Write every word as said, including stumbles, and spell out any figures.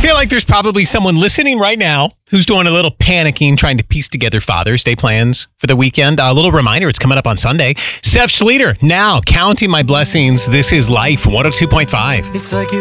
feel like there's probably someone listening right now who's doing a little panicking, trying to piece together Father's Day plans for the weekend. A little reminder, it's coming up on Sunday. Seth Schleter, now counting my blessings. This is Life one oh two point five. It's like you